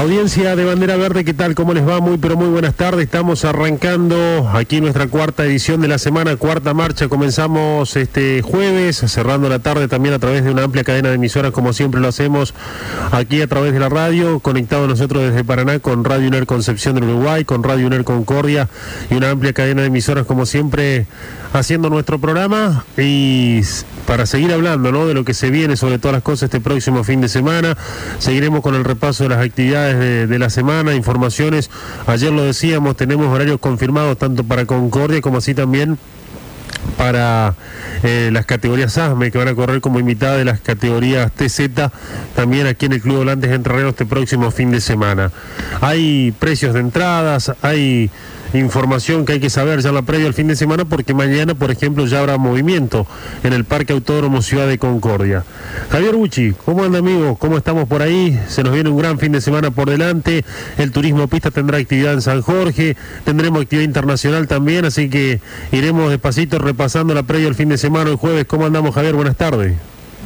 Audiencia de Bandera Verde, ¿qué tal? ¿Cómo les va? Muy pero muy buenas tardes. Estamos arrancando aquí nuestra cuarta edición de la semana, cuarta marcha. Comenzamos este jueves, cerrando la tarde también a través de una amplia cadena de emisoras, como siempre lo hacemos aquí a través de la radio, conectados nosotros desde Paraná con Radio UNER Concepción del Uruguay, con Radio UNER Concordia y una amplia cadena de emisoras, como siempre, haciendo nuestro programa y para seguir hablando, ¿no?, de lo que se viene, sobre todas las cosas, este próximo fin de semana. Seguiremos con el repaso de las actividades de la semana, informaciones. Ayer lo decíamos, tenemos horarios confirmados tanto para Concordia como así también para las categorías ASME, que van a correr como invitada de las categorías TZ, también aquí en el Club Volantes de Entre Ríos este próximo fin de semana. Hay precios de entradas, hay información que hay que saber ya en la previa al fin de semana, porque mañana, por ejemplo, ya habrá movimiento en el Parque Autódromo Ciudad de Concordia. Javier Bucci, ¿cómo anda, amigo? ¿Cómo estamos por ahí? Se nos viene un gran fin de semana por delante. El turismo pista tendrá actividad en San Jorge, tendremos actividad internacional también, así que iremos despacito repasando la previa al fin de semana el jueves. ¿Cómo andamos, Javier? Buenas tardes.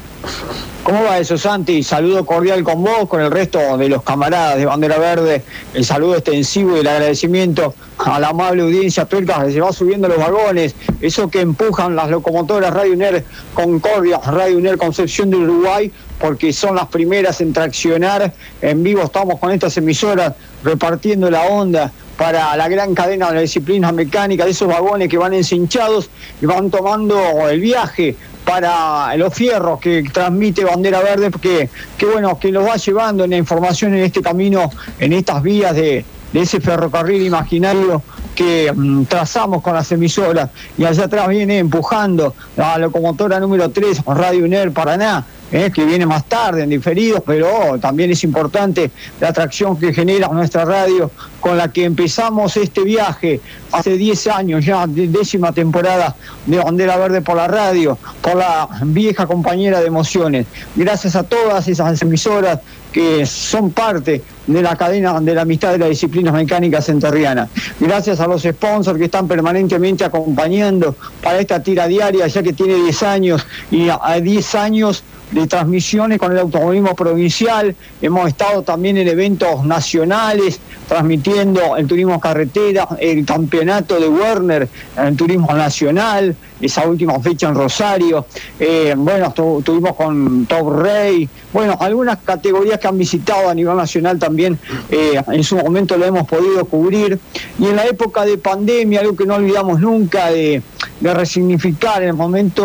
¿Cómo va eso, Santi? Saludo cordial con vos, con el resto de los camaradas de Bandera Verde. El saludo extensivo y el agradecimiento a la amable audiencia tuerca que se va subiendo los vagones. Eso que empujan las locomotoras Radio UNER Concordia, Radio UNER Concepción del Uruguay, porque son las primeras en traccionar. En vivo estamos con estas emisoras repartiendo la onda para la gran cadena de las disciplinas mecánicas, de esos vagones que van encinchados y van tomando el viaje para los fierros que transmite Bandera Verde, porque bueno, que los va llevando en la información en este camino, en estas vías de ese ferrocarril imaginario que trazamos con las emisoras. Y allá atrás viene empujando la locomotora número 3, Radio UNER Paraná, que viene más tarde en diferidos, pero también es importante la atracción que genera nuestra radio, con la que empezamos este viaje hace 10 años ya, 10ª temporada de Bandera Verde por la radio, por la vieja compañera de emociones. Gracias a todas esas emisoras que son parte de la cadena de la amistad de las disciplinas mecánicas enterrianas. Gracias a los sponsors que están permanentemente acompañando para esta tira diaria, ya que tiene 10 años, y a 10 años de transmisiones con el automovilismo provincial. Hemos estado también en eventos nacionales, transmitiendo el turismo carretera, el campeonato de Werner, el turismo nacional, esa última fecha en Rosario. Bueno, estuvimos con Top Rey, bueno, algunas categorías que han visitado a nivel nacional también, en su momento lo hemos podido cubrir. Y en la época de pandemia, algo que no olvidamos nunca, de resignificar en el momento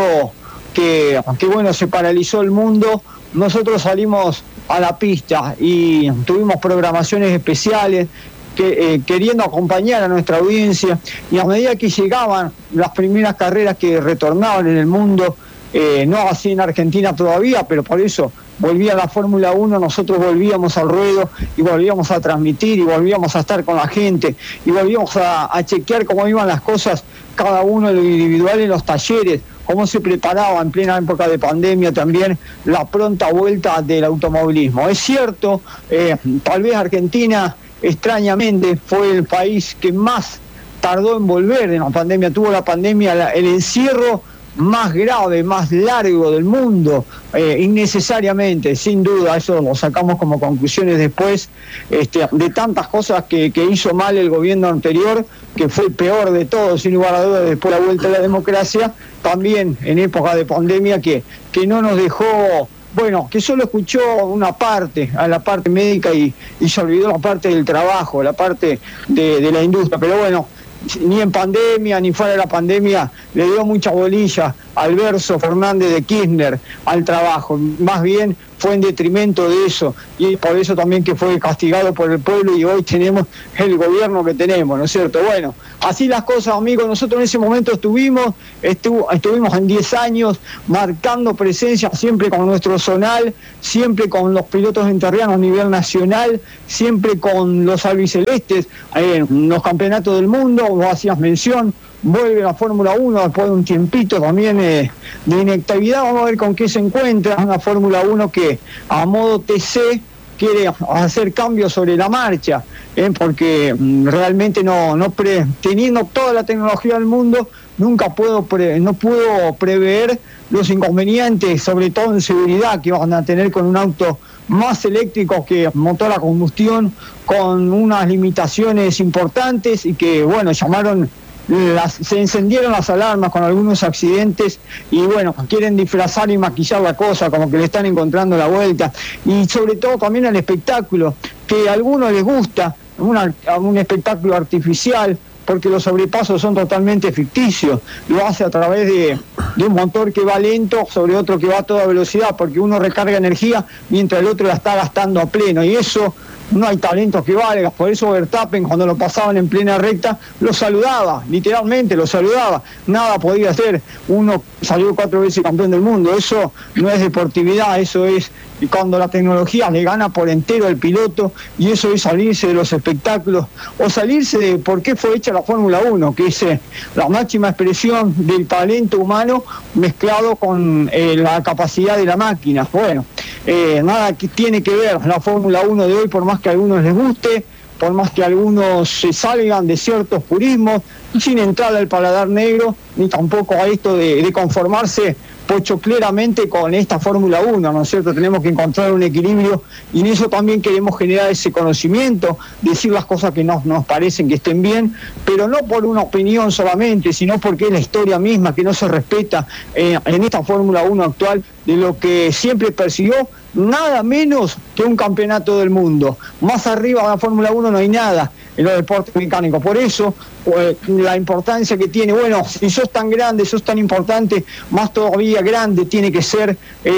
que bueno, se paralizó el mundo, nosotros salimos a la pista y tuvimos programaciones especiales queriendo acompañar a nuestra audiencia, y a medida que llegaban las primeras carreras que retornaban en el mundo, no así en Argentina todavía, pero por eso volvía la Fórmula 1, nosotros volvíamos al ruedo y volvíamos a transmitir y volvíamos a estar con la gente y volvíamos a chequear cómo iban las cosas, cada uno en lo individual en los talleres, cómo se preparaba en plena época de pandemia también la pronta vuelta del automovilismo. Es cierto, tal vez Argentina extrañamente fue el país que más tardó en volver en la pandemia, tuvo la pandemia, el encierro más grave, más largo del mundo, innecesariamente, sin duda. Eso lo sacamos como conclusiones después, de tantas cosas que hizo mal el gobierno anterior, que fue el peor de todos, sin lugar a dudas, después de la vuelta a la democracia, también en época de pandemia, que no nos dejó, bueno, que solo escuchó una parte, a la parte médica, y se olvidó la parte del trabajo, la parte de la industria. Pero bueno, ni en pandemia ni fuera de la pandemia le dio mucha bolilla Alberto Fernández de Kirchner al trabajo, más bien fue en detrimento de eso, y por eso también que fue castigado por el pueblo, y hoy tenemos el gobierno que tenemos, ¿no es cierto? Bueno, así las cosas, amigos. Nosotros en ese momento estuvimos en 10 años marcando presencia, siempre con nuestro zonal, siempre con los pilotos enterrianos a nivel nacional, siempre con los albicelestes en los campeonatos del mundo. Vos hacías mención, vuelve la Fórmula 1 después de un tiempito también de inactividad. Vamos a ver con qué se encuentra una Fórmula 1 que a modo TC quiere hacer cambios sobre la marcha, porque realmente teniendo toda la tecnología del mundo, no puedo prever los inconvenientes, sobre todo en seguridad, que van a tener con un auto más eléctrico que motor a combustión, con unas limitaciones importantes y que, bueno, se encendieron las alarmas con algunos accidentes y bueno, quieren disfrazar y maquillar la cosa, como que le están encontrando la vuelta. Y sobre todo también al espectáculo, que a algunos les gusta, un espectáculo artificial, porque los sobrepasos son totalmente ficticios. Lo hace a través de un motor que va lento sobre otro que va a toda velocidad, porque uno recarga energía mientras el otro la está gastando a pleno, y eso no hay talento que valga. Por eso Verstappen, cuando lo pasaban en plena recta, lo saludaba, literalmente lo saludaba, nada podía hacer. Uno salió 4 veces campeón del mundo, eso no es deportividad, eso es cuando la tecnología le gana por entero al piloto, y eso es salirse de los espectáculos, o salirse de por qué fue hecha la Fórmula 1, que es la máxima expresión del talento humano mezclado con la capacidad de la máquina. Bueno, nada que tiene que ver la Fórmula 1 de hoy, por más que a algunos les guste, por más que algunos se salgan de ciertos purismos, sin entrar al paladar negro, ni tampoco a esto de conformarse pochocleramente con esta Fórmula 1, ¿no es cierto? Tenemos que encontrar un equilibrio, y en eso también queremos generar ese conocimiento, decir las cosas que nos parecen que estén bien, pero no por una opinión solamente, sino porque es la historia misma que no se respeta en esta Fórmula 1 actual, de lo que siempre persiguió nada menos que un campeonato del mundo. Más arriba de la Fórmula 1 no hay nada en los deportes mecánicos. Por eso, la importancia que tiene, bueno, si sos tan grande, sos tan importante, más todavía grande tiene que ser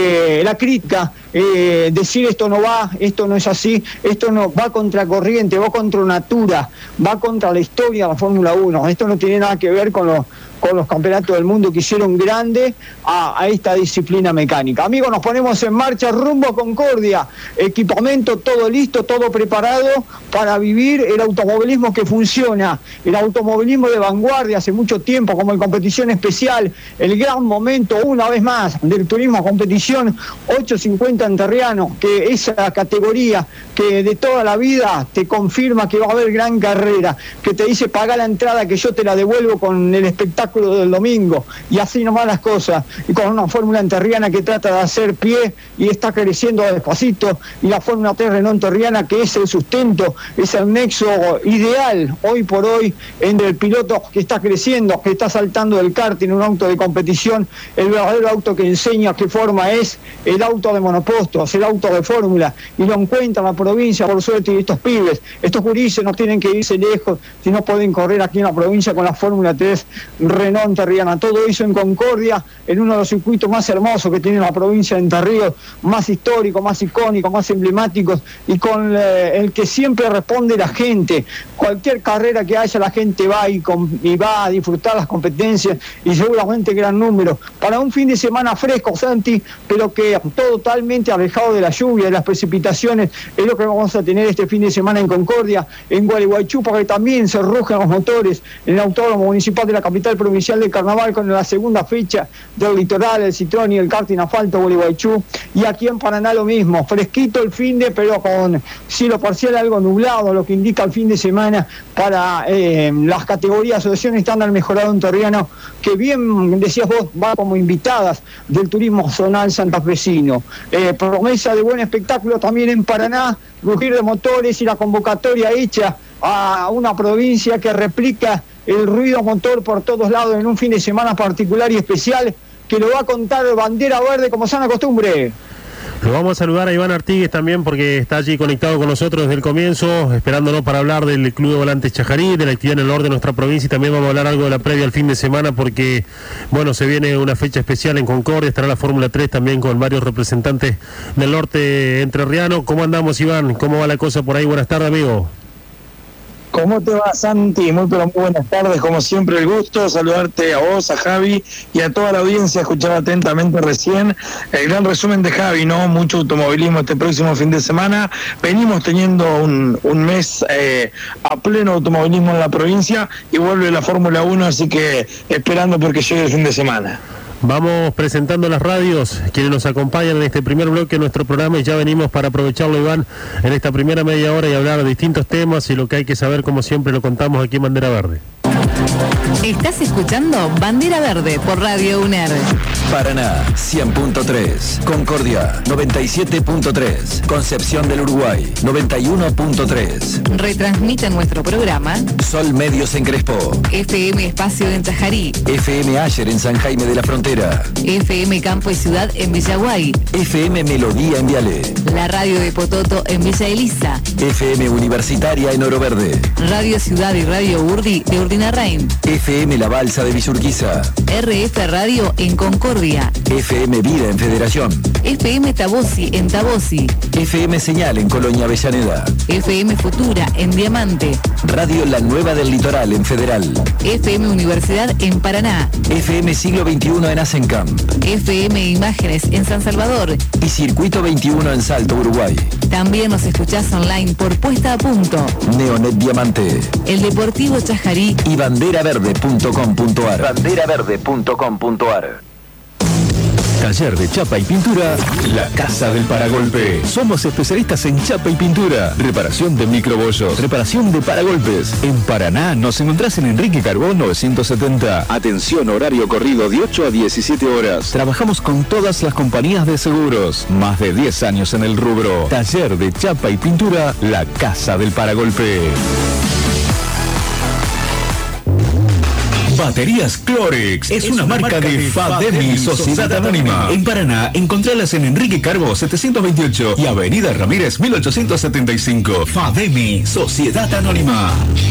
la crítica, decir esto no va, esto no es así, esto no va contra corriente, va contra natura, va contra la historia de la Fórmula 1. Esto no tiene nada que ver con los campeonatos del mundo que hicieron grande a esta disciplina mecánica. Amigos, nos ponemos en marcha rumbo a Concordia, equipamiento todo listo, todo preparado para vivir el automovilismo que funciona, el automovilismo de vanguardia hace mucho tiempo, como en competición especial, el gran momento una vez más del turismo a competición 850 en Terriano, que esa categoría que de toda la vida te confirma que va a haber gran carrera, que te dice paga la entrada que yo te la devuelvo con el espectáculo del domingo, y así nomás las cosas, y con una Fórmula enterriana que trata de hacer pie y está creciendo despacito, y la Fórmula 3 Renault enterriana, que es el sustento, es el nexo ideal hoy por hoy entre el piloto que está creciendo, que está saltando del karting, un auto de competición, el verdadero auto que enseña qué forma es, el auto de monopostos, el auto de fórmula, y lo encuentra en la provincia, por suerte, y estos pibes, estos gurises no tienen que irse lejos, si no pueden correr aquí en la provincia con la Fórmula 3 Renault enterriana. Todo eso en Concordia, en uno de los circuitos más hermosos que tiene la provincia de Entre Ríos, más histórico, más icónico, más emblemáticos, y con el que siempre responde la gente. Cualquier carrera que haya, la gente va y va a disfrutar las competencias, y seguramente gran número. Para un fin de semana fresco, Santi, pero que totalmente alejado de la lluvia, de las precipitaciones, es lo que vamos a tener este fin de semana en Concordia, en Gualeguaychú, porque también se rugen los motores en el Autódromo Municipal de la capital provincial del Carnaval, con la segunda fecha del Litoral, el Citrón y el karting asfalto Gualeguaychú. Y aquí en Paraná lo mismo, fresquito el finde, pero con cielo parcial algo nublado, lo que indica el fin de semana para las categorías asociación estándar mejorado enterriano, que bien decías vos, va como invitadas del turismo zonal santafesino. Promesa de buen espectáculo también en Paraná, rugir de motores y la convocatoria hecha a una provincia que replica el ruido motor por todos lados en un fin de semana particular y especial, que lo va a contar Bandera Verde como sana costumbre. Lo vamos a saludar a Iván Artigues también, porque está allí conectado con nosotros desde el comienzo, esperándonos para hablar del Club de Volantes Chajarí, de la actividad en el norte de nuestra provincia, y también vamos a hablar algo de la previa al fin de semana, porque, bueno, se viene una fecha especial en Concordia, estará la Fórmula 3 también con varios representantes del norte entrerriano. ¿Cómo andamos, Iván? ¿Cómo va la cosa por ahí? Buenas tardes, amigo. ¿Cómo te va, Santi? Muy buenas tardes, como siempre el gusto, saludarte a vos, a Javi y a toda la audiencia. Escuchaba atentamente recién el gran resumen de Javi, ¿no? Mucho automovilismo este próximo fin de semana. Venimos teniendo un mes a pleno automovilismo en la provincia, y vuelve la Fórmula 1, así que esperando porque llegue el fin de semana. Vamos presentando las radios, quienes nos acompañan en este primer bloque de nuestro programa, y ya venimos para aprovecharlo, Iván, en esta primera media hora y hablar de distintos temas, y lo que hay que saber, como siempre, lo contamos aquí en Bandera Verde. Estás escuchando Bandera Verde por Radio UNER. Paraná 100.3, Concordia 97.3, Concepción del Uruguay 91.3. Retransmite nuestro programa Sol Medios en Crespo, FM Espacio en Chajarí, FM Ayer en San Jaime de la Frontera, FM Campo y Ciudad en Villaguay, FM Melodía en Viale, la radio de Pototo en Villa Elisa, FM Universitaria en Oro Verde, Radio Ciudad y Radio Urdi de Urdinarrain, FM La Balsa de Villurquiza, RF Radio en Concordia, FM Vida en Federación, FM Tabosi en Tabosi, FM Señal en Colonia Avellaneda, FM Futura en Diamante, Radio La Nueva del Litoral en Federal, FM Universidad en Paraná, FM Siglo XXI en Asencamp, FM Imágenes en San Salvador y Circuito 21 en Salto, Uruguay. También nos escuchás online por Puesta a Punto, Neonet Diamante, El Deportivo Chajarí y banderaverde.com.ar. Banderaverde.com.ar. Taller de chapa y pintura, La Casa del Paragolpe. Somos especialistas en chapa y pintura, reparación de microbollos, reparación de paragolpes. En Paraná nos encontrás en Enrique Carbón 970. Atención, horario corrido de 8 a 17 horas. Trabajamos con todas las compañías de seguros. Más de 10 años en el rubro. Taller de chapa y pintura, La Casa del Paragolpe. Baterías Clorix es una marca de Fademi, Sociedad Anónima. En Paraná, encontralas en Enrique Carbo 728 y Avenida Ramírez 1875. Fademi, Sociedad Anónima.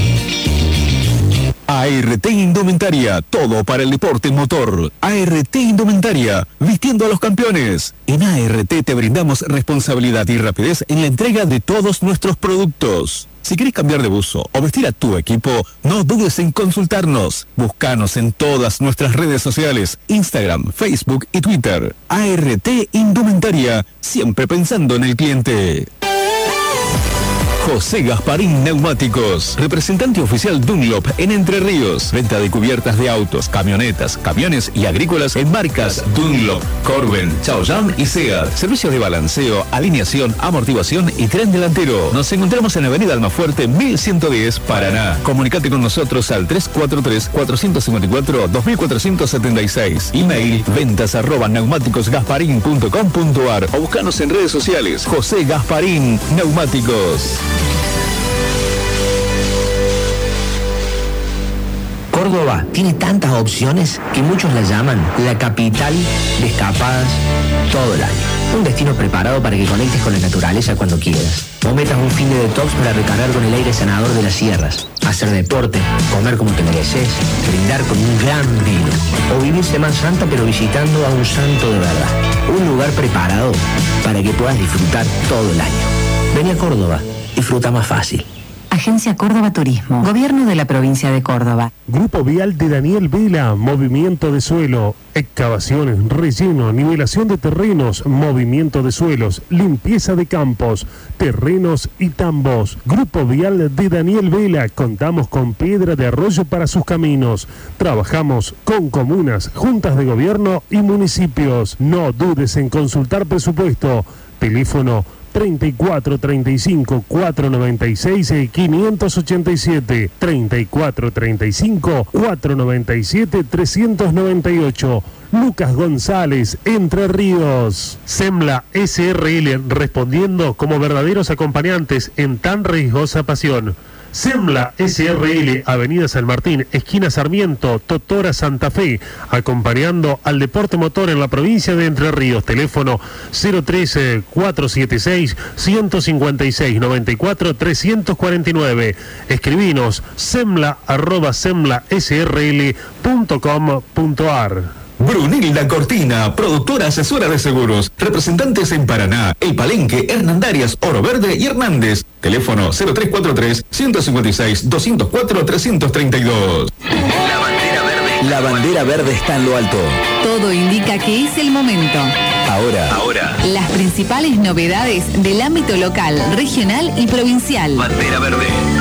ART Indumentaria, todo para el deporte motor. ART Indumentaria, vistiendo a los campeones. En ART te brindamos responsabilidad y rapidez en la entrega de todos nuestros productos. Si querés cambiar de buzo o vestir a tu equipo, no dudes en consultarnos. Búscanos en todas nuestras redes sociales, Instagram, Facebook y Twitter. ART Indumentaria, siempre pensando en el cliente. José Gasparín Neumáticos, representante oficial Dunlop en Entre Ríos. Venta de cubiertas de autos, camionetas, camiones y agrícolas en marcas Dunlop, Corben, Chaoyang y Seat. Servicios de balanceo, alineación, amortiguación y tren delantero. Nos encontramos en Avenida Almafuerte 1110, Paraná. Comunicate con nosotros al 343-454-2476. Email ventas@neumáticosgasparin.com.ar o buscanos en redes sociales. José Gasparín Neumáticos. Córdoba tiene tantas opciones que muchos la llaman la capital de escapadas todo el año. Un destino preparado para que conectes con la naturaleza cuando quieras. O metas un fin de detox para recargar con el aire sanador de las sierras. Hacer deporte, comer como te mereces, brindar con un gran vino. O vivir Semana Santa pero visitando a un santo de verdad. Un lugar preparado para que puedas disfrutar todo el año. Vení a Córdoba, disfruta más fácil. Agencia Córdoba Turismo, Gobierno de la Provincia de Córdoba. Grupo Vial de Daniel Vela, movimiento de suelo, excavaciones, relleno, nivelación de terrenos, movimiento de suelos, limpieza de campos, terrenos y tambos. Grupo Vial de Daniel Vela, contamos con piedra de arroyo para sus caminos. Trabajamos con comunas, juntas de gobierno y municipios. No dudes en consultar presupuesto. Teléfono 34 35 496 587, 34 35 497 398. Lucas González, Entre Ríos. Semla SRL, respondiendo como verdaderos acompañantes en tan riesgosa pasión. Semla SRL, Avenida San Martín, esquina Sarmiento, Totora, Santa Fe, acompañando al deporte motor en la provincia de Entre Ríos. Teléfono 013-476-156-94-349. Escribinos semla@semlasrl.com.ar. Brunilda Cortina, productora asesora de seguros. Representantes en Paraná, El Palenque, Hernandarias, Oro Verde y Hernández. Teléfono 0343-156-204-332. La bandera verde está en lo alto. Todo indica que es el momento. Ahora. Las principales novedades del ámbito local, regional y provincial. Bandera verde.